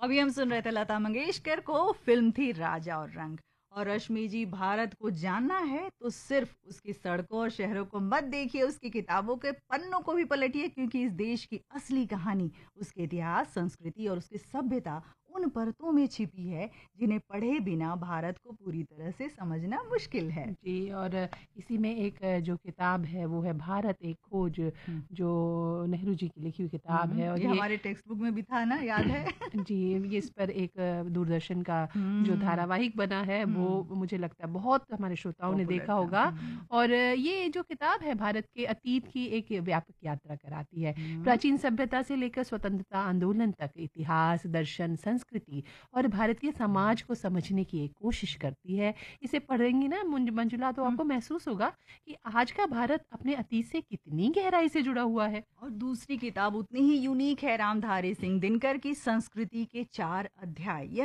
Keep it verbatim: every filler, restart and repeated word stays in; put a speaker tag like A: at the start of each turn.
A: अभी हम सुन रहे थे लता मंगेशकर को, फिल्म थी राजा और रंग। और रश्मि जी, भारत को जानना है तो सिर्फ उसकी सड़कों और शहरों को मत देखिए, उसकी किताबों के पन्नों को भी पलटिए, क्योंकि इस देश की असली कहानी उसके इतिहास, संस्कृति और उसकी सभ्यता उन परतों में छिपी है जिन्हें पढ़े बिना भारत को पूरी तरह से समझना मुश्किल है।
B: जी, और इसी में एक जो किताब है वो है भारत एक खोज,
A: हम्म,
B: जो नेहरू जी की लिखी हुई किताब
A: हम्म,
B: है। और
A: ये
B: ये
A: हमारे टेक्स्ट बुक में भी था ना, याद है?
B: जी, ये इस पर एक दूरदर्शन का जो
A: हम्म,
B: धारावाहिक बना है वो
A: हम्म,
B: मुझे लगता है बहुत हमारे श्रोताओं ने
A: पॉपुलर
B: देखा
A: था।
B: होगा।
A: हम्म,
B: और ये जो किताब है भारत के अतीत की एक व्यापक यात्रा कराती है।
A: हम्म,
B: प्राचीन सभ्यता से लेकर स्वतंत्रता आंदोलन तक इतिहास, दर्शन, संस्कृति और भारतीय समाज को समझने की एक कोशिश करती है। इसे पढ़ेंगी ना मुंज- मंजुला, तो
A: हम्म।
B: आपको महसूस होगा कि आज का भारत अपने अतीत से कितनी गहराई से जुड़ा हुआ है।
A: और दूसरी किताब उतनी ही यूनिक है, रामधारी सिंह दिनकर की संस्कृति के चार अध्याय।